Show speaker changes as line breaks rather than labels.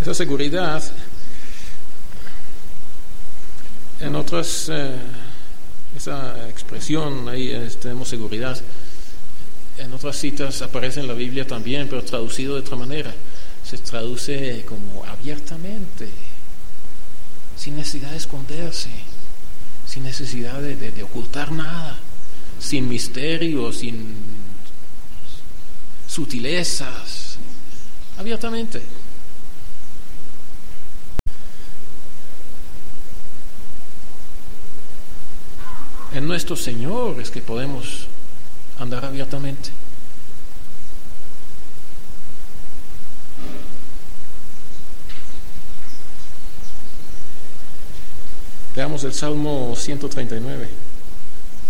Esa seguridad, en otras, esa expresión ahí, tenemos seguridad, en otras citas aparece en la Biblia también, pero traducido de otra manera. Se traduce como abiertamente, sin necesidad de esconderse, sin necesidad de ocultar nada, sin misterio, sin sutilezas, abiertamente. En nuestro Señor es que podemos andar abiertamente. Veamos el Salmo 139.